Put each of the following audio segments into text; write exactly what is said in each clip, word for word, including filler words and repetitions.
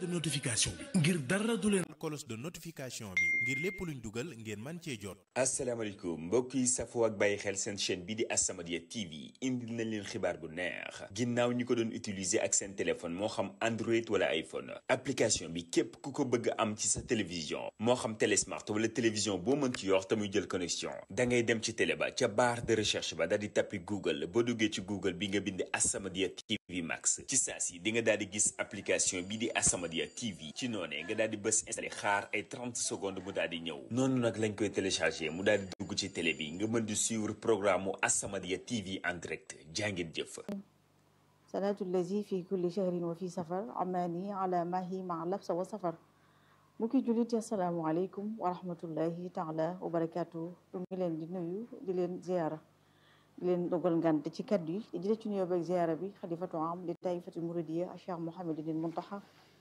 de notification bi ngir dara du leen cloche de notification bi ngir lépp luñ dugal ngeen man cee jot. asalaamaaleykum mbokk yi safoo ak bàyyi xel seen chaîne bi di As-Samadiyya T V indil nañ leen xibaar bu neex ginnaaw ñi ko doon utiliser ak seen téléphone moo xam Android wala iPhone application bi képp ku ko bëgg am ci sa télévision moo xam télé smart wala télévision boo mën ci yor te muy jël connexion da ngay dem ci télé ba ca barre de recherche ba daal di tappi Google boo duggee ci Google bi nga bind As-Samadiyya T V Max ci saa si di nga daal di gis application bi di As-Samadiyya T V ci noonee nga daal di bës installé xaar ay trente secondes mu daal di ñëw noonu nag lañ koy téléchargé mu daal di dugg ci télé bi nga mën di suivre programme mu As-Samadiyya T V en direct jàngeen jëf. salaatu lazi fi kulli shahrin wa fi safar amaani ala mahi ma labsa wa safar mbokki jullit assalaamu aleykum wa rahmatullahi taala wa barakaatu du ngi leen di nuyu di leen ziyaara di leen dogal ngante ci kaddu yi di jële ci nuyoo beeg ziyaara bi xalifatu am di taifati muridiya Cheikh Mouhamadul Muntaxa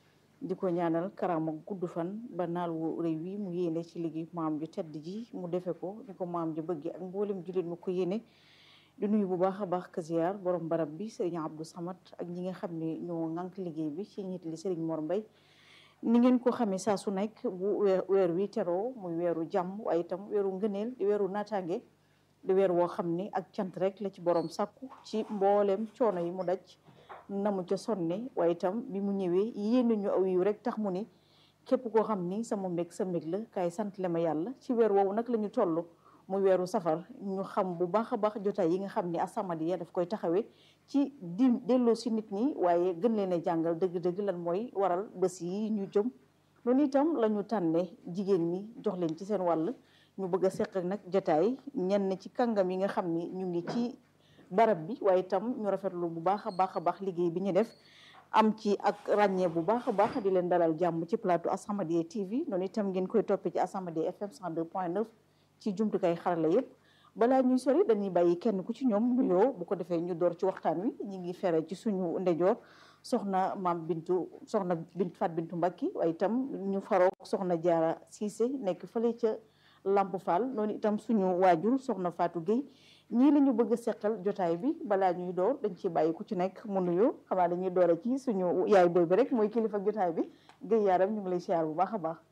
di ko ñaanal karaama gudd fan ba naal wu réew wi mu yéene ci liggéey maam ju tedd ji mu defe ko ni ko maam ju bëgg ak mboolem jullit mu ko yéene di nuyu bu baax a baax ka ziyaar borom barab bi sëriñ Abdou Samad ak ñi nga xam ne ñoo ŋànk liggéey bi ci njiit li sëriñ Mor Mbay ni ngeen ko xamee saa su nekk bu weer wi teroo muy weeru jàmm waaye itam weeru ngëneel di weeru naataange di weer woo xam ne ak cant rek la ci borom sàkku ci mboolem coono yi mu daj namu ca sonne waaye itam bi mu ñëwee yéen ñu aw yiw rek tax mu ni képp koo xam ni sama mbég sa mbég la kaay sant le ma yàlla ci weer woowu nag la ñu toll muy weeru safar ñu xam bu baax a baax jotaay yi nga xam ni As-Samadiyya daf koy taxawee ci di delloo si nit ñi waaye gën leen a jàngal dëgg-dëgg lan mooy waral bés yi ñu jëm noonu itam la ñu tànne jigéen ñi jox leen ci seen wàll ñu bëgg a seq nag jotaay ñenn ci kàngam yi nga xam ni ñu ngi ci barab bi waaye itam ñu rafetlu bu baax a baax a baax liggéey bi ñu def am ci ak ràññee bu baax a baax di leen dalal jàmm ci plateau As-Samadiyya T V noonu itam ngeen koy toppee ci As-Samadiyya F M cent deux point neuf ci jumtukaay xarala yëpp balaa ñuy sori dañuy bàyyi kenn ku ci ñoom nuyoo bu ko defee ñu door ci waxtaan wi ñi ngi fere ci suñu ndejoor soxna maam Bintu soxna Bintu Fat Bintu Mbacke waaye itam ñu faroog soxna Jaara Cissé nekk fële ca Lamp Fall noonu itam suñu waajur soxna Fatou Gueye ñii la ñu bëgg a seqal jotaay bi balaa ñuy door dañ ciy bàyyi ku ci nekk mu nuyoo xamaa dañuy doore ci suñu yaay booy bi rek mooy kilifa jotaay bi Gueye Yaram ñu ngi lay siyaar bu baax a baax.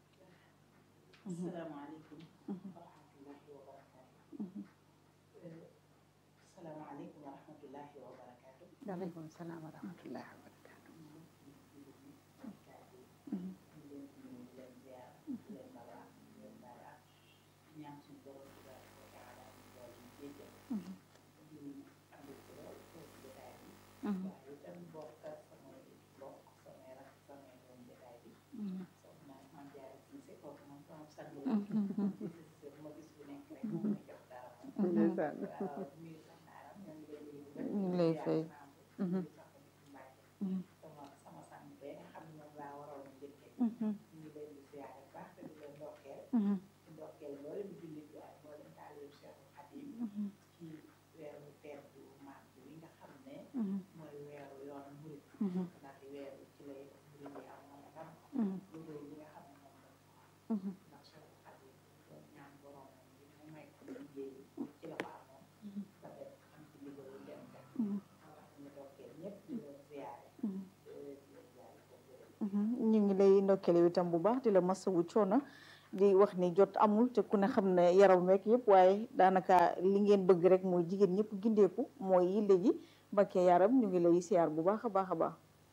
asalaamaaleykum wa rahmatullahi wa barakaatu. asalaamaaleykum wa rahmatullahi wa barakaatu. waaleykum salaam wa rahmatullahi wa barakaatu. ñu ngi lay fay. ñu ngi lay ndokkale itam bu baax di la masawu coono di wax ni jot amul te ku ne xam ne yaram meek yëpp waaye daanaka li ngeen bëgg rek mooy jigéen ñëpp gindeeku mooy yi léegi Mbacke Yaram ñu ngi lay siyaar bu baax a baax a baax.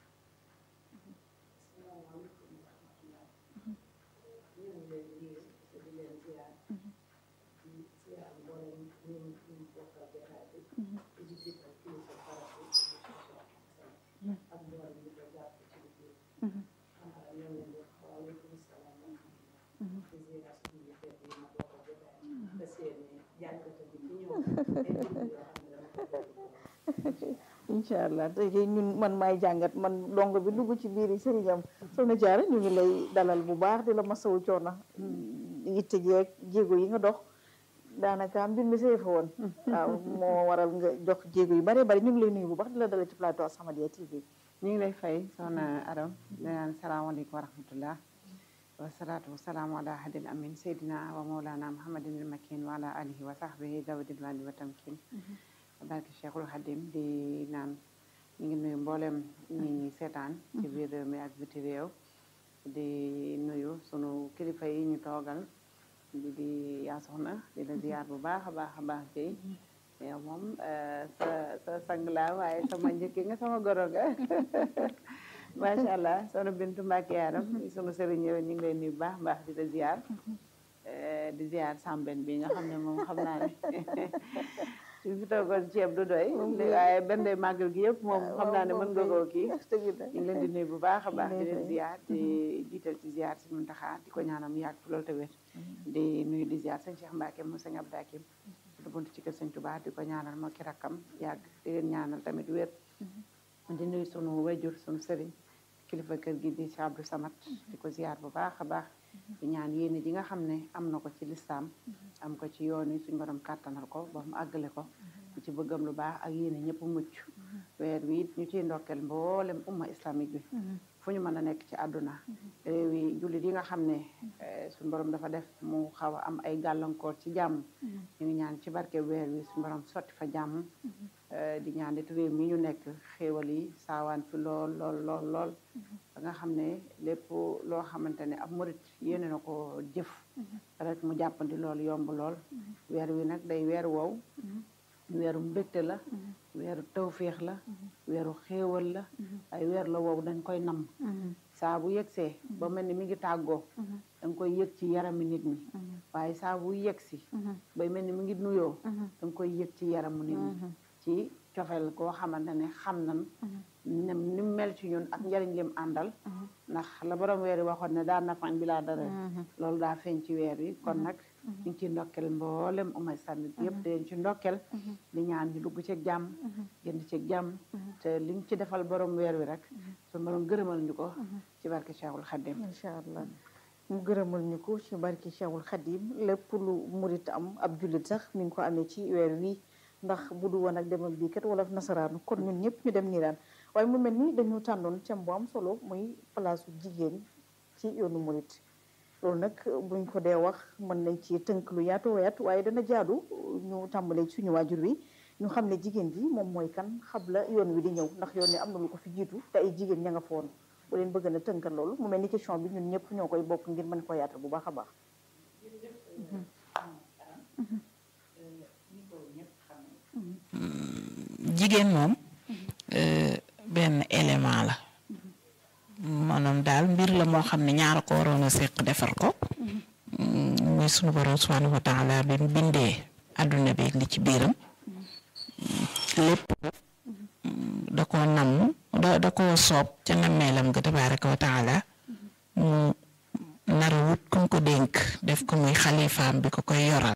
incha allah tey ñun man maay jàngat man dongo bi dugg ci biir sëriñam soxna Jaara ñu ngi lay dalal bu baax di la masawu coono yitte jeeg jéego yi nga dox daanaka mbir mi see fa woon waaw moo waral nga jox jéego yu bari bari ñu ngi lay nuyu bu baax di la dalal ci plateau As-Samadiyya T V. ñu ngi lay fay soxna Aram di naan salaamaaleykum wa rahmatullah wasalaatu wasalaamu ala ahadil amin seydina wa mawlana muhammadin il makin wa ala alihi wa sahbihi dawadil wali wa tamkin barke Cheikhul Khadim di naan ñu ngi nuyu mboolem ñi ñi seetaan ci biir réew mi ak biti réew di nuyu sunu kilifa yi ñu toogal di di yaa soxna di la ziar bu baax a baax a baax ci yow moom sa sa sang laa waaye sama njëkki nga sama goro nga macha allah soxna Bintu Mbacke Yaram sunu sëriñ yow ñu ngi lay nuyu bu baax baax di la ziar di ziar Samben bi nga xam ne moom xam naa ne su fi toogoon ceeb du doy waaye benn day màggal gi yëpp moom xam naa ne mën nga koo kii ñu ngi leen di nuyu bu baax a baax di leen ziar di jiital ci ziar si Muntaxa di ko ñaanal mu yàgg fi loolu te wér di nuyu di ziar sëñ Cheikh Mbacke mu sëñ Abdou Hakim du bunt ci kër sëñ Touba di ko ñaanal moo ki rakkam yàgg di leen ñaanal tamit wér di nuyu sunu wayjur sunu sëriñ kilifa kër gi di Cheikh Abdou Samad di ko ziar bu baax a baax di ñaan yéene ji nga xam ne am na ko ci lislaam am ko ci yoon yi suñu borom kàttanal ko ba mu àggale ko ku ci bëggam lu baax ak yéene ñëpp mucc weer wi it ñu ciy ndokkeel mboolem umma islamique bi fu ñu mën a nekk ci àdduna réew yi jullit yi nga xam ne suñu borom dafa def mu xaw a am ay gàllankoor ci jàmm ñu ngi ñaan ci barke weer wi suñu borom sotti fa jàmm di ñaan it réew mi ñu nekk xéewal yi saawaan fi lool lool lool lool ba nga xam ne lépp loo xamante ne ab murit yéene na ko jëf rek mu jàppandi lool yomb lool weer wi nag day weer wow weeru mbégte la weeru tawféex la weeru xéewal la ay weer la wow dañ koy nam saa bu yegsee ba mel ni mi ngi tàggoo danga koy yëg ci yarami nit ñi waaye saa bu yegsi bay mel ni mi ngi nuyoo danga koy yëg ci yaramu nit ñi ci cofeel koo xamante ne xam nan ne ni mel ci ñun ak njariñ lim àndal ndax la borom weer yi waxoon ne daa nafañ bi laa dara loolu daa feeñ ci weer yi kon nag ñu ngi ci ndokkel mboolem umay sànnit yëpp di leen ci ndokkel di ñaan ñu dugg ci jàmm génn ci jàmm te liñ ci defal borom weer wi rek su borom gërëmal ñu ko ci barke Cheikhul Khadim incha allah mu gërëmal ñu ko ci barke Cheikhul Khadim lépp lu murit am ab jullit sax mi ngi ko amee ci weer wi ndax bu du woon ak demal bii kat wala nasaraanu kon ñun ñëpp ñu dem nii daan waaye mu mel ni dañu tànnoon thème bu am solo muy place jigéen ci yoonu murit loolu nag buñ ko dee wax mën nañ ci tënk lu yaatu wayaat waaye dana jaadu ñu tàmbalee suñu waajur wi ñu xam ne jigéen ji moom mooy kan xabla yoon wi di ñëw ndax yoon wi am na lu ko fi jiitu te ay jigéen ña nga foon bu leen bëgg na tënkal loolu mu mel ni question bi ñun ñëpp ñoo koy bokk ngir mën ko yaatal bu baax a baax. jigéen moom benn élément la maanaam daal mbir la moo xam ne ñaara ko waroon a séq defar ko muy sunu borom subhanahu wa taala bi mu bindee adduna bi li ci biiram lépp da koo namm da da koo soob ca nammeelam ga tabaraka wa taala mu nara wut kum ko dénk def ko muy xalifaam bi ko koy yoral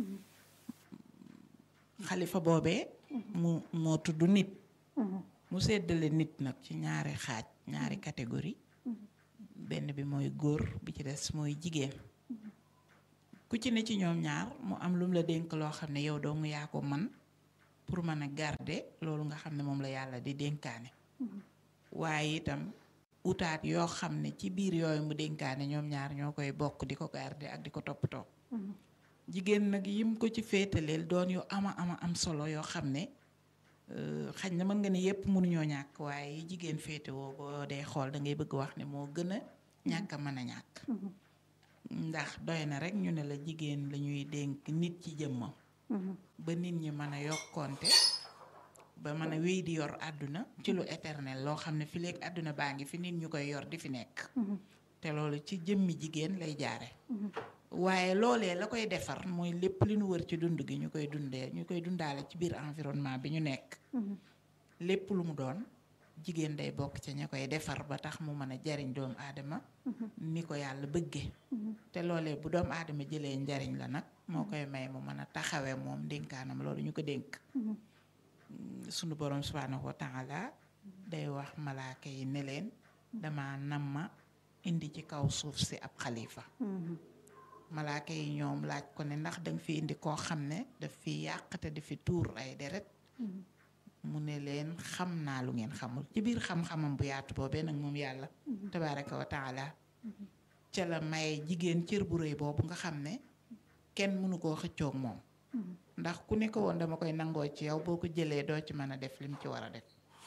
xalifa boobee mu moo tudd nit mu seddale nit nag ci ñaari xaaj ñaari catégorie benn bi mooy góor bi ci des mooy jigéen ku ci ne ci ñoom ñaar mu am lum la dénk loo xam ne yow dong yaa ko man pour mën a garder loolu nga xam ne moom la yàlla di dénkaane waaye itam utaat yoo xam ne ci biir yooyu mu dénkaane ñoom ñaar ñoo koy bokk di ko garder ak di ko toppatoo jigéen nag yim ko ci féetaleel doon yu ama ama am solo yoo xam ne xañ na mën nga ne yépp mënuñoo ñàkk waaye jigéen féetewoo boo dee xool da ngay bëgg wax ne moo gën a ñàkk a mën a ñàkk ndax doy na rek ñu ne la jigéen la ñuy dénk nit ci jëmmam ba nit ñi mën a yokkonte ba mën a wéy di yor àdduna ci lu éternel loo xam ne fi léegi àdduna baa ngi fi nit ñu koy yor di fi nekk te loolu ci jëmmi jigéen lay jaare waaye loolee la koy defar mooy lépp li ñu wër ci dund gi ñu koy dundee ñu koy dundaale ci biir environnement bi ñu nekk lépp lu mu doon jigéen day bokk ca ña koy defar ba tax mu mën a jariñ doomu aadama ni ko yàlla bëgge te loolee bu doomu aadama jëlee njariñ la nag moo koy may mu mën a taxawee moom dénkaanam loolu ñu ko dénk sunu borom subhanahu wa taala day wax malaaka yi ne leen dama namma indi ci kaw suuf si ab xalifa malaaka yi ñoom laaj ko ne ndax danga fi indi koo xam ne daf fi yàq te di fi tuur ay deret mu ne leen xam naa lu ngeen xamul ci biir xam-xamam bu yaatu boobee nag moom yàlla tabaraka wa taala ca la may jigéen cër bu rëy boobu nga xam ne kenn mënu koo xëccoog moom ndax ku ne ko woon dama koy nangoo ci yow boo ko jëlee doo ci mën a def lim ci war a def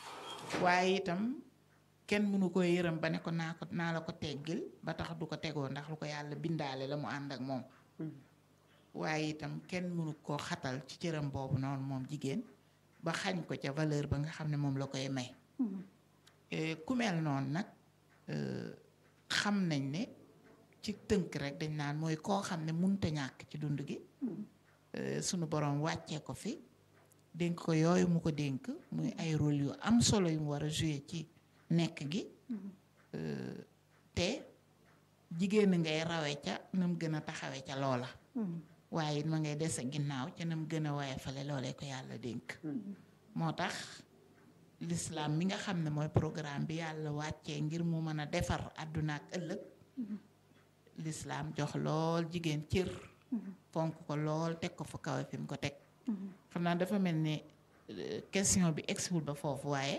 waaye itam kenn mënu ko yërëm ba ne ko naa ko naa la ko teggil ba tax du ko tegoo ndax lu ko yàlla bindaale la mu ànd ak moom waaye itam kenn mënu koo xatal ci cëram boobu noonu moom jigéen ba xañ ko ca valeur ba nga xam ne moom la koy may ku mel noonu nag xam nañ ne ci tënk rek dañ naan mooy koo xam ne munta ñàkk ci dund gi sunu borom wàccee ko fi dénk ko yooyu mu ko dénk muy ay rôle yu am solo yu mu war a jouer ci nekk gi te jigéen ngay rawe ca na mu gën a taxawe ca loola waaye ma ngay des a ginnaaw ca na mu gën a woyofale loolee ko yàlla dénk moo tax l'islam mi nga xam ne mooy programme bi yàlla wàccee ngir mu mën a defar àdduna ak ëllëg l'islam jox lool jigéen cër fonk ko lool teg ko fa kawe fi mu ko teg xam naa dafa mel ni question bi egsiwul ba foofu waaye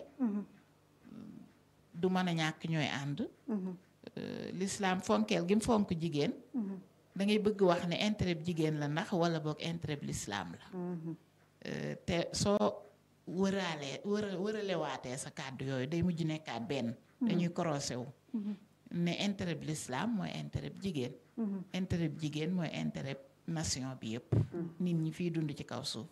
du mën a ñàkk ñooy ànd l'islam fonkeel gi mu fonk jigéen da ngay bëgg wax ne intérêt bi jigéen la ndax wala boog intérêt bi l'islam la te soo wëraalee wëra wëralewaatee sa kàddu yooyu day mujj nekkaat benn dañuy croisé wu ne intérêt bi l'islam mooy intérêt bi jigéen intérêt bi jigéen mooy intérêt nation bi yëpp nit ñi fiy dund ci kaw suuf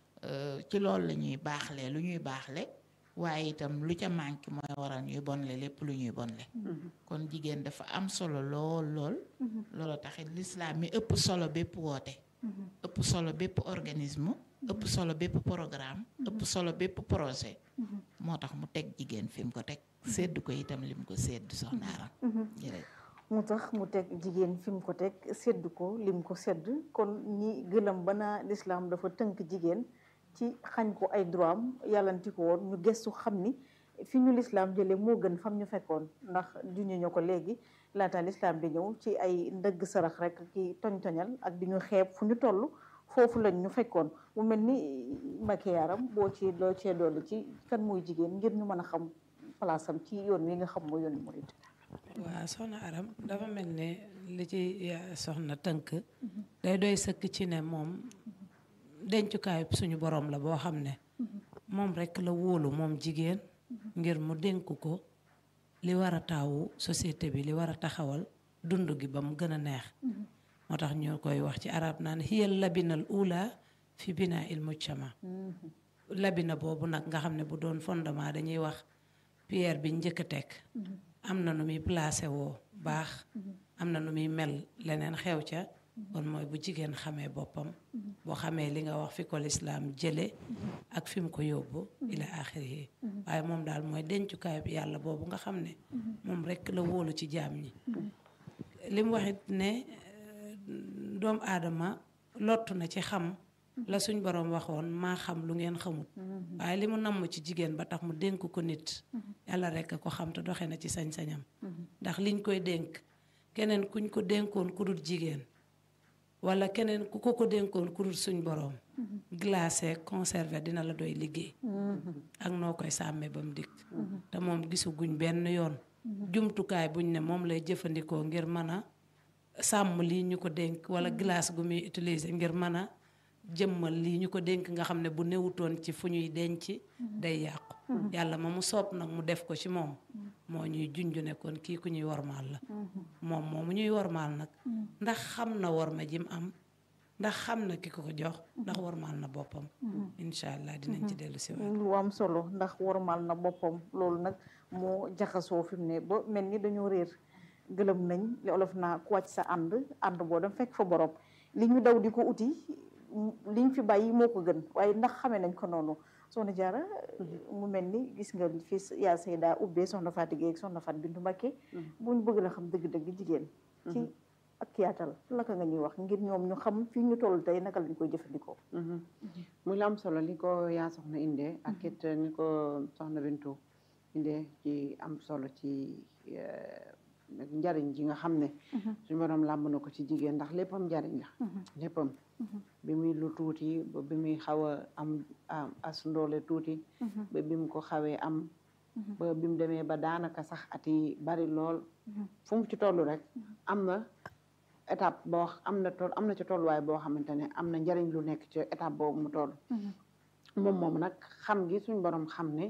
ci loolu la ñuy baaxle lu ñuy baaxle waaye itam lu ca manqué mooy waral ñuy bonle lépp lu ñuy bonle kon jigéen dafa am solo lool lool loolu taxit l'islam mi ëpp solo bépp woote ëpp solo bépp organisme ëpp solo bépp programme ëpp solo bépp projet moo tax mu teg jigéen fi mu ko teg sédd ko itam lim ko sédd soxna Aram jërëjëf mu tax mu teg jigéen fi mu ko teg sédd ko lim ko sédd kon ñi gëlëm ba naa l'islam dafa tënk jigéen ci xañ ko ay droit am yàllanti ko woon ñu gëstu xam ni fi ñu l'islam jëlee moo gën fam ñu fekkoon ndax duñu ñu ko léegi laata l'islam di ñëw ci ay ndëgg sarax rek ki toñ-toñal ak di ñu xeeb fu ñu toll foofu lañ ñu fekkoon mu mel ni Mbacké Yaram boo ci loo cee dolli ci kan mooy jigéen ngir ñu mën a xam place am ci yoon wi nga xam mooy yoonu murid. waaw soxna Aram dafa mel ne li ci soxna tënk day doy sëkk ci ne moom dencukaay suñu borom la boo xam ne moom rekk la wóolu moom jigéen ngir mu dénk ko li war a taawu société bi li war a taxawal dund gi ba mu gën a neex moo tax ñu koy wax ci arab naan hiyal labinal ula fi bina il mujtama labina boobu nag nga xam ne bu doon fondement dañuy wax pierre bi njëkk a teg am na nu muy placé woo baax am na nu muy mel leneen xew ca kon mooy bu jigéen xamee boppam boo xamee li nga wax fi ko lislaam jële ak fi mu ko yóbbu ila axiri yi waaye moom daal mooy dencukaay bi yàlla boobu nga xam ne moom rekk la wóolu ci jaam ñi li mu waxit ne doomu aadama lottu na ci xam la suñ borom waxoon maa xam lu ngeen xamut waaye li mu namm ci jigéen ba tax mu dénk ko nit yàlla rekk ko xam te doxe na ci sañ-sañam ndax liñ koy dénk keneen kuñ ko dénkoon ku dul jigéen wala keneen ku ko ko dénkoon ku dul suñ borom glacé conservé dina la doy liggéey ak noo koy sàmmee ba mu dikk te moom gisu guñ benn yoon jumtukaay buñ ne moom lay jëfandikoo ngir mën a sàmm lii ñu ko dénk wala glace gu muy utiliser ngir mën a jëmmal lii ñu ko dénk nga xam ne bu newutoon ci fu ñuy denc day yàqu yàlla ma mu soob nag mu def ko ci moom moo ñuy junju ne kon kii ku ñuy wormaal la moom moomu ñuy wormaal nag ndax xam na worma jim am ndax xam na ki ko ko jox ndax wormaal na boppam incha allah dinañ ci dellu si waat lu am solo ndax wormaal na boppam loolu nag moo jaxasoo fi mu ne ba mel ni dañoo réer gëlëm nañ li olof naa ku wàcc sa ànd ànd boo dem fekk fa borom li ñu daw di ko uti liñ fi bàyyi moo ko gën waaye ndax xamee nañ ko noonu soxna Jaara mu mel ni gis nga fi yaa Seyda ubbee soxna Fatou Gueye ak soxna Fatou Bintou Mbacké buñ bëgg la xam dëgg-dëgg jigéen ci ak yaatal laka nga ñuy wax ngir ñoom ñu xam fii ñu toll tey naka lañ koy jëfandikoo muy la am solo li ko yaa soxna indee ak it ni ko soxna Bintou indee ci am solo ci njariñ ji nga xam ne suñu borom làmb na ko ci jigéen ndax léppam njariñ la léppam bi muy lu tuuti ba bi muy xaw a am as ndoole tuuti ba bi mu ko xawee am ba bi mu demee ba daanaka sax at yi bari lool fu mu ci toll rek am na étape boo am na toll am na ci tolluwaay boo xamante ne am na njariñ lu nekk ci étape boobu mu toll moom moom nag xam gi suñ borom xam ne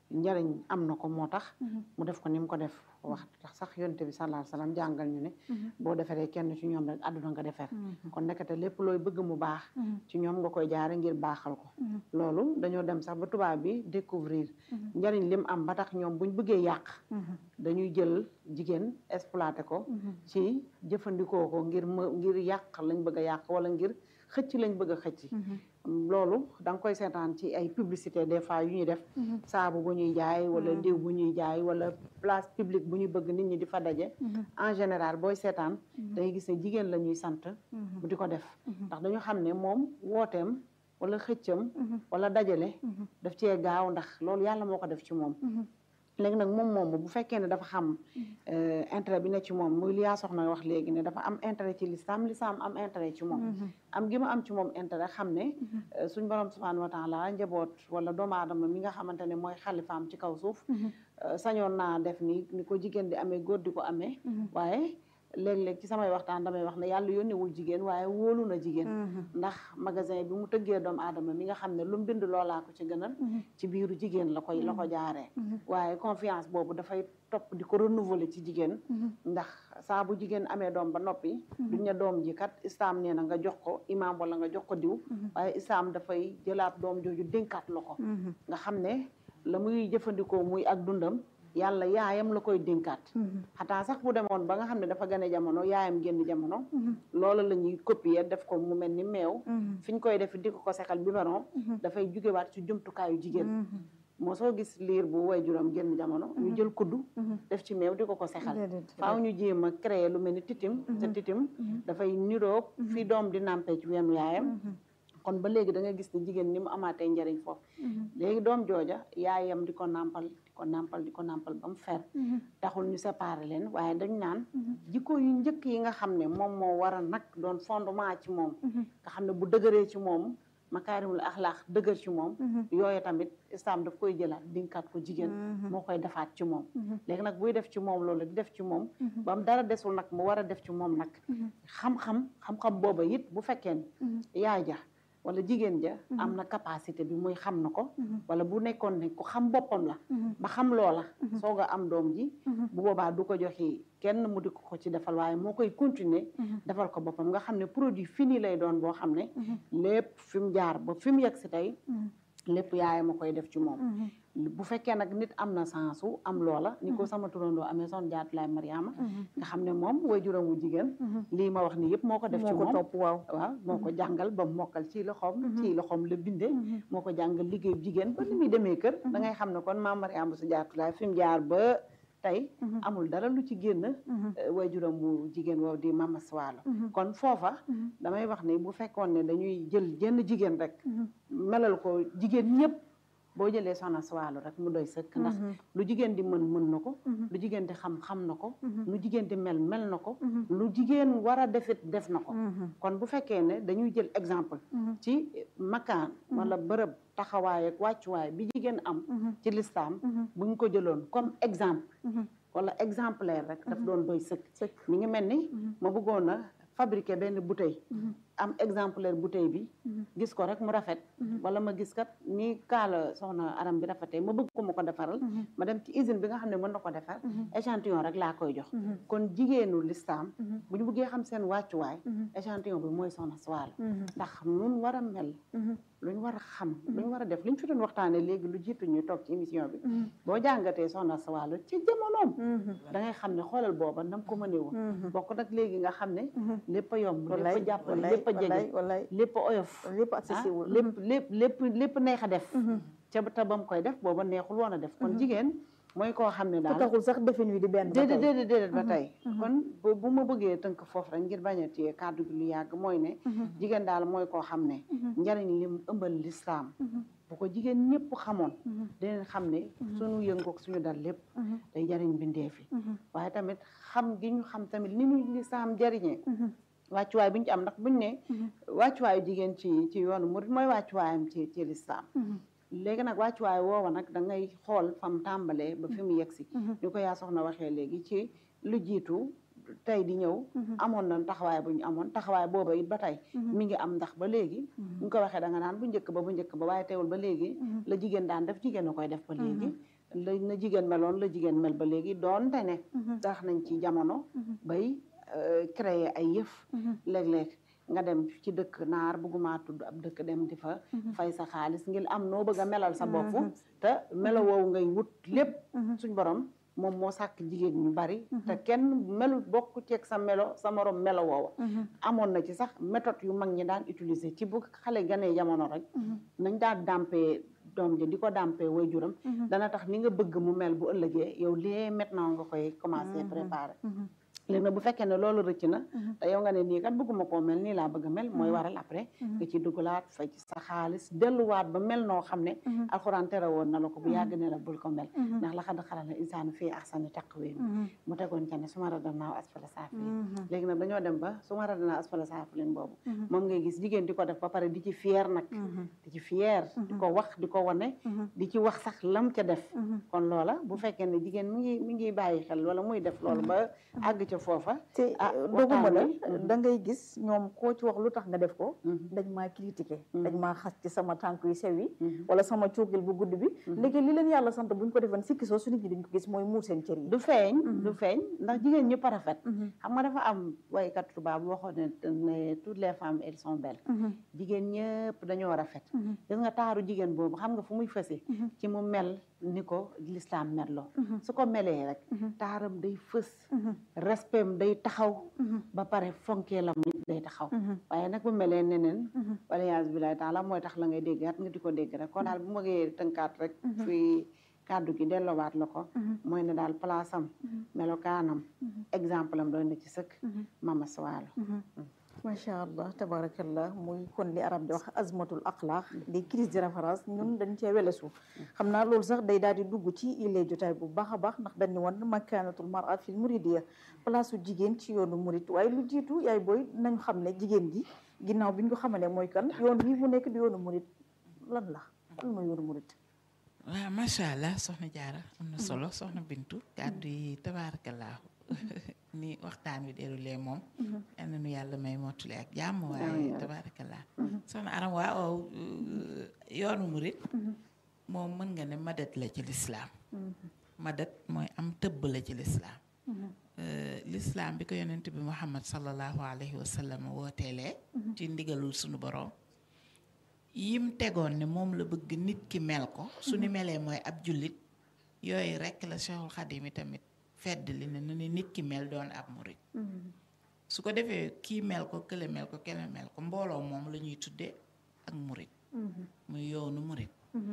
njariñ am na ko moo tax mu def ko ni mu ko def wax tax sax yonte bi sallallahu alayhi wasallam jàngal ñu ne boo defaree kenn ci ñoom rek àdduna nga defar kon nekkate lépp looy bëgg mu baax ci ñoom nga koy jaare ngir baaxal ko loolu dañoo dem sax ba tubaab bi découvrir njariñ lim am ba tax ñoom buñ bëggee yàq dañuy jël jigéen exploité ko ci jëfandikoo ko ngir ngir yàq lañ bëgg a yàq wala ngir xëcc lañ bëgg a xëcc loolu da nga koy seetaan ci ay publicité des fois yu ñuy def saabu bu ñuy jaay wala diw bu ñuy jaay wala place publique bu ñuy bëgg nit ñi di fa daje en général booy seetaan dangay gis ne jigéen la ñuy sant bu di ko def ndax dañu xam ne moom wooteem wala xëccam wala dajale daf cee gaaw ndax loolu yàlla moo ko def ci moom léegi nag moom moom bu fekkee ne dafa xam intérêt bi ne ci moom muy li yaa soxna wax léegi ne dafa am intérêt ci lislaam lislaam am intérêt ci moom am gi mu am ci moom intérêt xam ne suñ borom subhanahu wa taala njaboot wala doomu aadama mi nga xamante ne mooy xalifaam ci kaw suuf sañoon naa def ni ni ko jigéen di amee góor di ko amee waaye léeg-léeg ci samay waxtaan damay wax ne yàlla yónnewul jigéen waaye wóolu na jigéen ndax magasin bi mu tëggee doomu aadama mi nga xam ne lu mu bind loolaa ko ci gënal ci biiru jigéen la koy la ko jaaree waaye confiance boobu dafay topp di ko renouveler ci jigéen ndax saa bu jigéen amee doom ba noppi duñ ne doom ji kat islaam nee na nga jox ko imaam wala nga jox ko diw waaye islaam dafay jëlaat doom jooju dénkaat la ko nga xam ne la muy jëfandikoo muy ak dundam yàlla yaayam la koy dénkaat xataa sax bu demoon ba nga xam ne dafa gane jamono yaayam génn jamono loolu la ñuy copier def ko mu mel ni meew fi ñu koy def di ko ko sexal biberon dafay jugewaat ci jumtukaayu jigéen moo soo gis liir bu way juróom génn jamono ñu jël kuddu def ci meew di ko ko sexal faaw ñu jéem a créer lu mel ni titim te titim dafay niroog fi doom di nàmpee ci weenu yaayam kon ba léegi da nga gis ne jigéen ni mu amaatee njariñ foofu léegi doom jooja yaayam di ko nàmpal di ko nàmpal di ko nàmpal ba mu fer taxul ñu séparé leen waaye dañ naan jikko yu njëkk yi nga xam ne moom moo war a nag doon fondement ci moom nga xam ne bu dëgëree ci moom makaarimul axlaax dëgër ci moom yooyu tamit islam daf koy jëlaat dinkaat ko jigéen moo koy defaat ci moom léegi nag buy def ci moom loolu di def ci moom ba mu dara desul nag mu war a def ci moom nag xam-xam xam-xam booba it bu fekkee ne yaay ja wala jigéen ja am na capacité bi muy xam na ko wala bu nekkoon ne ku xam boppam la ba xam loola soog a am doom ji bu boobaa du ko joxi kenn mu di ko ko ci defal waaye moo koy continuer defal ko boppam nga xam ne produit fini lay doon boo xam ne lépp fi mu jaar ba fi mu yegg si tey lépp yaay ma koy def ci moom bu fekkee nag nit am na sensu am loola ni ko sama turandoo amee son jaatulaay Mariama nga xam ne moom waajuram wu jigéen lii ma wax ni yëpp moo ko def ci moom topp waaw waaw moo ko jàngal ba mokkal ci loxoom ci loxoom la bindee moo ko jàngal liggéey jigéen ba ni muy demee kër da ngay xam ne kon maam Mariama su jaatulaay fi mu jaar ba tey amul dara lu ci génn waajuram wu jigéen woow di Mama Suwaalo kon foofa damay wax ne bu fekkoon ne dañuy jël jenn jigéen rek melal ko jigéen ñëpp boo jëlee soxna Suwaalo rek mu doy sëkk ndax lu jigéen di mën mën na ko lu jigéen di xam xam na ko lu jigéen di mel mel na ko lu jigéen war a defit def na ko kon bu fekkee ne dañuy jël exemple ci makaan wala bërëb taxawaay ak wàccuwaay bi jigéen am ci lislaam buñ ko jëloon comme exemple wala exemplaire rek daf doon doy sëkk mi ngi mel ni ma bëggoon a fabriquer benn bouteille am exemplaire bouteille bi gis ko rek mu rafet wala ma gis kat ni kaala soxna aram bi rafetee ma bëgg ko ma ko defaral ma dem ci usine bi nga xam ne mën na ko defar échantillon rek laa koy jox kon jigéenu lislaam bu ñu bëggee xam seen wàccuwaay échantillon bi mooy soxna Suwaalo ndax nun war a mel lu ñu war a xam lu ñu war a def li ñu fi doon waxtaanee léegi lu jiitu ñu toog ci émission bi boo jàngatee soxna Suwaalo ci jamonoom da ngay xam ne xoolal booba nam ko mënee woon bokk nag léegi nga xam ne lépp a yomb lépp a jàppale lépp a jege lépp a oyof lépp accessible lépp lépp lépp lépp neex a def ca te ba mu koy def booba neexul woon a def kon jigéen mooy koo xam ne daal taxul sax defin wi di benn déedéet déedéet déedéet ba tey kon bu ma bëggee tënk foofu rek ngir bañ a téye kàddu gi lu yàgg mooy ne jigéen daal mooy koo xam ne njariñ li mu ëmbal lislaam bu ko jigéen ñëpp xamoon dinañ xam ne suñu yëngoog suñu dal lépp day jariñ bindee fi waaye tamit xam gi ñu xam tamit ni ñu lislaam jariñee wàccuwaay bi ñu ci am ndax buñ ne wàccuwaayu jigéen ci ci yoonu murid mooy wàccuwaayam ci ci lislaam léegi nag wàccuwaay woowa nag da ngay xool fam tàmbalee ba fi mu yegsi ñu ko yaa soxna waxee léegi ci lu jiitu tey di ñëw amoon na taxawaay bu ñu amoon taxawaay booba it ba tey mi ngi am ndax ba léegi ñu ko waxee da nga naan bu njëkk ba bu njëkk ba waaye teewul ba léegi la jigéen daan def jigéen a koy def ba léegi la na jigéen meloon la jigéen mel ba léegi doonte ne tax nañ ci jamono bay créer ay yëf léeg-léeg nga dem ci dëkk naar bëgguma tudd ab dëkk dem di fa fay sa xaalis ngir am noo bëgg a melal sa bopp te melo woowu ngay wut lépp suñ borom moom moo sàkk jigéen ñu bari te kenn melu bokk ceeg sa melo sa morom melo woowa amoon na ci sax méthode yu mag ñi daan utiliser ci bu xale ganee jamono rek nañ daan dàmpee doom ji di ko dàmpee waajuram dana tax ni nga bëgg mu mel bu ëllëgee yow lee maintenant nga koy commencer préparer léegi nag bu fekkee ne loolu rëcc na te yow nga ne nii kat bëgguma koo mel nii laa bëgg a mel mooy waral après nga ci dugalaat fay ci sa xaalis delluwaat ba mel noo xam ne alxuraan tere woon na la ko bu yàgg ne la bul ko mel ndax la xad xalaqnal insaana fii ahsani taqwiim mu tegoon ca ne summa radadnaahu asfala saafiliin léegi nag dañoo dem ba summa radadnaahu asfala saafiliin boobu moom ngay gis jigéen di ko def ba pare di ci fier nag di ci fier di ko wax di ko wane di ci wax sax lam ca def kon loola bu fekkee ne jigéen mi ngi mi ngi bàyyi xel wala muy def loolu ba àgg ca foofa te doguma la da ngay gis ñoom koo ci wax lu tax nga def ko dañ maa critiqué dañ maa xas ci sama tànk yu sew yi wala sama cuukil bu gudd bi léegi li leen yàlla sant buñ ko defoon sikki soo su nit ñi dañ ko gis mooy muur seen cër yi du feeñ du feeñ ndax jigéen ñëpp a rafet xam nga dafa am waykat tubaab waxoon ne toutes les femmes elles sont belles jigéen ñëpp dañoo rafet gis nga taaru jigéen boobu xam nga fu muy fëse ci mu mel ni ko l'islam melloo su ko melee rek taaram day fës respect day taxaw ba pare fonkee lam nit day taxaw waaye nag bu melee neneen wala yaas bilaay taala mooy tax la ngay déggaat nga di ko dégg rek kon daal bu ma ngee tënkaat rek fii kàddu gi delloowaat la ko mooy ne daal place am melokaanam exemple am doon na ci sëkk mama Sawaalo macha allah tabarakallah muy kon li arab di wax azmatul axlaaq di crise de référence ñun dañ cee welesu xam naa loolu sax day daal di dugg ci illee jotaay bu baax a baax ndax dañu woon makaanatul mar'a fil muridiyya place su jigéen ci yoonu murid waaye lu jiitu yaay booy nañ xam ne jigéen ji ginnaaw bi ñu ko xamalee mooy kan yoon wi mu nekk di yoonu murid lan la lan mooy yoonu murid waaw macha allah soxna Jaara am na solo soxna Bintu kàddu yi tabarakallah ni waxtaan wi déroulé moom yal na nu yàlla may mottali ak jàmm waaye tabarakallah soxna Aram waaw yoonu murid moom mën nga ne madat la ci lislaam madat mooy am tëbb la ci lislaam lislaam bi ko yonent bi Muhammad sallallahu alayhi wa sallam wooteelee ci ndigalul sunu borom yim tegoon ne moom la bëgg nit ki mel ko su ni melee mooy ab jullit yooyu rekk la Cheikhul Khadim yi tamit fedd li ne na ni nit ki mel doon ab murid su ko defee kii mel ko kële mel ko kële mel ko mbooloo moom la ñuy tuddee ak murid muy yoonu murid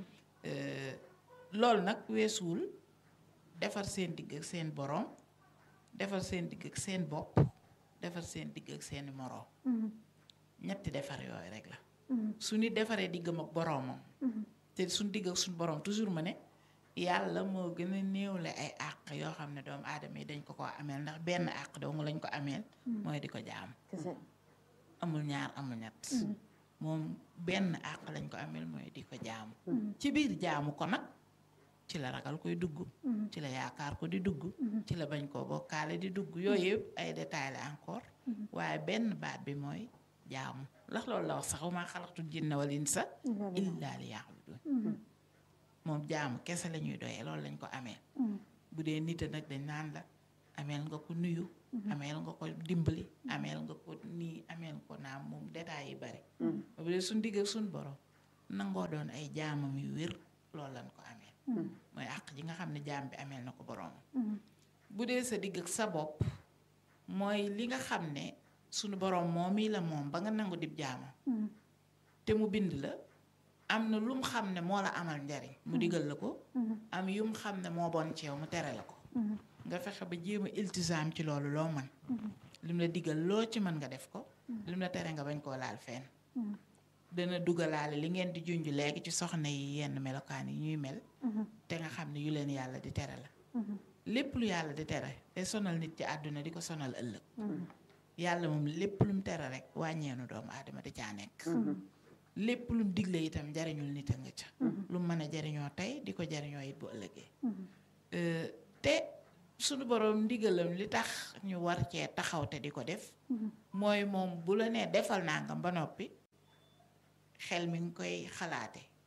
loolu nag weesuwul defar seen digg ak seen borom defar seen digg ak seen bopp defar seen digg ak seeni moroom ñetti defar yooyu rek la su ñu defaree diggam ak boroomam te suñ digg ak suñ boroom toujours ma ne yàlla moo gën a néewle ay àq yoo xam ne doomu aadama yi dañ ko ko ameel ndax benn àq dong lañ ko ameel mooy di ko jaam amul ñaar amul ñett moom benn àq lañ ko ameel mooy di ko jaamu ci biir jaamu ko nag ci la ragal koy dugg ci la yaakaar ko di dugg ci la bañ koo bokkaale di dugg yooyu yëpp ay détails la encore waaye benn baat bi mooy jaamu ndax loolu la wax sax wa maa xalaqtul jinna wal insa illaa liya'buduun moom jaamu kese la ñuy doyee loolu lañ ko ameel bu dee nit nag dañ naan la ameel nga ko nuyu ameel nga ko dimbali ameel nga ko nii ameel ko naam moom détails yi bari bu dee suñ digg ak suñ borom nangoo doon ay jaamam yu wér loolu lañ ko ameel mooy àq ji nga xam ne jaam bi ameel na ko borom bu dee sa digg ak sa bopp mooy li nga xam ne sunu borom moom mii la moom ba nga nangu dib jaamam te mu bind la am na lu mu xam ne moo la amal njariñ mu digal la ko am yu mu xam ne moo bon ci yow mu tere la ko nga fexe ba jéem a iltisaam ci loolu loo mën lim la digal loo ci mën nga def ko lim la tere nga bañ koo laal fenn dana dugalaale li ngeen di junj léegi ci soxna yi yenn melokaan yi ñuy mel te nga xam ne yu leen yàlla di tere la lépp lu yàlla di tere te sonal nit ci àdduna di ko sonal ëllëg yàlla moom lépp lu mu tere rek wàññeenu doomu aadama di caa nekk lépp lu mu digle itam jariñul nit a nga ca lu mu mën a jariñoo tey di ko jariñoo it bu ëllëgee te sunu borom ndigalam li tax ñu war cee taxaw te di ko def mooy moom bu la nee defal nangam ba noppi xel mi ngi koy xalaate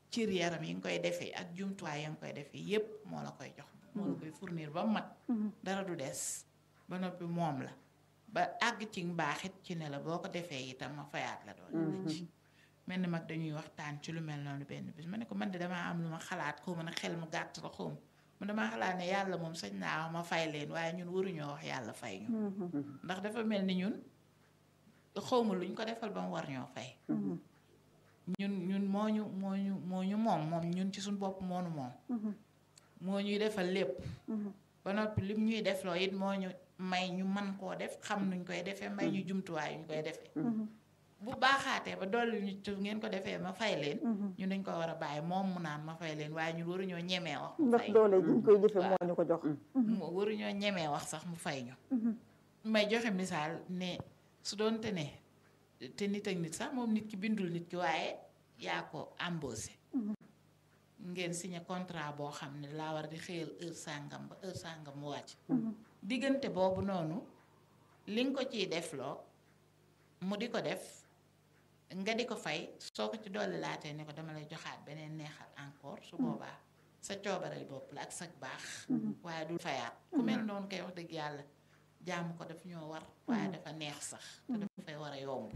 cër yaram yi nga koy defee ak jumtuwaay ya nga koy defee yépp moo la koy jox moo la koy fournir ba mat dara du des ba noppi moom la ba àgg ci mbaaxit ci ne la boo ko defee itam ma fayaat la doon la ci mel ni mag dañuy waxtaan ci lu mel noonu benn bis ma ne ko man de damaa am lu ma xalaat xaw ma ne xel mu gàtt la xaw ma man damaa xalaat ne yàlla moom sañ naa wax ma fay leen waaye ñun waruñoo wax yàlla fay ñu ndax dafa mel ni ñun xawma luñ ko defal ba mu war ñoo fay ñun ñun moo ñu moo ñu moo ñu moom moom ñun ci suñ bopp moonu moom moo ñuy defal lépp ba noppi lim ñuy defloo it moo ñu may ñu man koo def xam nuñ koy defee may ñu jumtuwaay ñu koy defee bu baaxaatee ba dolli ñu ci ngeen ko defee ma fay leen ñun dañ ko war a bàyyi moom mu naan ma fay leen waaye ñun waruñoo ñemee wax mu ndax fay doole ji ñu koy jëfe moo ñu ko jox mu waruñoo ñemee wax sax mu fay ñu may joxe misaal ne su doonte ne te nit ak nit sax moom nit ki bindul nit ki waaye yaa ko embauché ngeen signé contrat boo xam ne laa war di xëyal heure sàngam ba heure sàngam mu wàcc diggante boobu noonu li nga ko ciy defloo mu di ko def nga di ko fay soo ko ci dolli laatee ne ko dama lay joxaat beneen neexal encore su boobaa sa coobareel bopp la ak sa baax waaye du fayaat ku mel noonu koy wax dëgg yàlla jaamu ko daf ñoo war waaye dafa neex sax te dafay war a yomb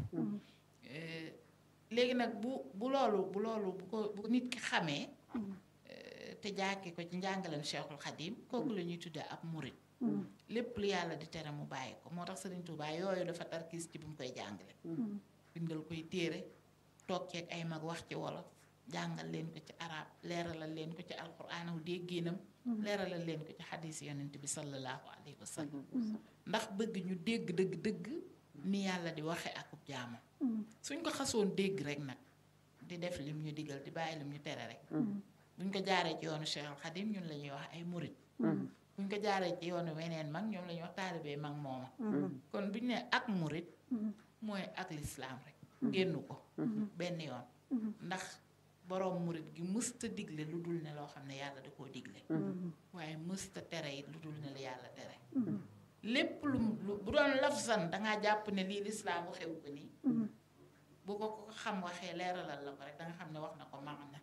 léegi nag bu bu loolu bu loolu bu ko bu nit ki xamee te jaake ko ci njàngalem Cheikhul Khadim kooku la ñuy tuddee ab murit lépp lu yàlla di tere mu bàyyi ko moo tax Serigne Touba yooyu dafa tarkiis ci bu mu koy jàngale bindal koy téere toog ceeg ay mag wax ci wolof jàngal leen ko ci arab leeralal leen ko ci alquraan wu dégginam leeralal leen ko ci xadiis yonent bi sallallahu alayhi wa sallam ndax bëgg ñu dégg dëgg dëgg ni yàlla di waxe akub jaamam suñ ko xasoon dégg rek nag di def lim ñu digal di bàyyi lim ñu tere rek buñ ko jaaree ci yoonu Cheikhul Khadim ñun la ñuy wax ay murit buñ ko jaaree ci yoonu weneen mag ñoom la ñuy wax taalibee mag mooma kon buñ ne ak murit mooy ak lislaam rek génnu ko benn yoon ndax boroom murit gi mësta digle lu dul ne loo xam ne yàlla da koo digle waaye mësta tere it lu dul ne la yàlla tere lépp lu bu doon lafzan dangaa jàpp ne lii lislaam waxewu ko nii bu ko ko xam waxee leeralal la ko rek danga xam ne wax na ko maana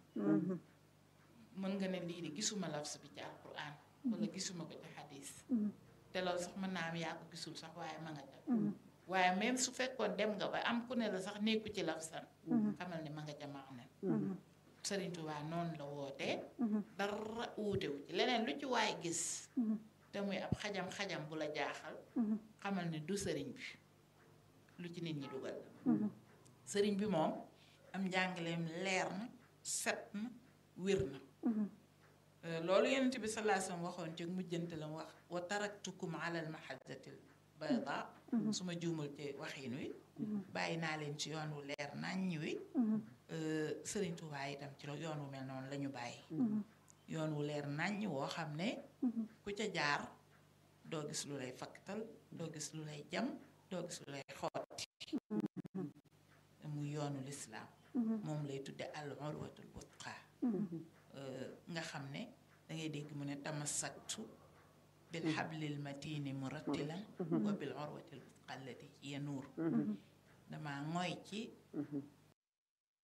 mën nga ne lii de gisuma lafz bi ci alquran wala gisuma ko ci xadis te loolu sax mën naa am yaa ko gisul sax waaye ma nga ca waaye même su fekkoon dem nga ba am ku ne la sax nekku ci lafzan xamal ne ma nga ca maana Sëriñ Tuubaa noonu la wootee dara wuutewu ci leneen lu ci waay gis te muy ab xajam-xajam bu la jaaxal xamal ne du sëriñ bi lu ci nit ñi dugal sëriñ bi moom am njàngaleem leer na set na wér na loolu Yonent bi sallallahu alayhi wa sallam waxoon ci mujjante la mu wax wa taraktukum ala al mahajjatil bayda su ma juumal ci waxin wi bàyyi naa leen ci yoon wu leer naññ wi sëriñ Tuubaa itam ci yoon wu mel noonu la ñu bàyyi yoon wu leer naññ woo xam ne ku ca jaar doo gis lu lay fakkatal doo gis lu lay jam doo gis lu lay xooti muy yoonu lislaam moom lay tudde al urwatul wutqa nga xam ne dangay dégg mu ne tamassaktu bil hablil matini murattilan wa bil urwatil wutqa allati hiya nuur dama ngoy ci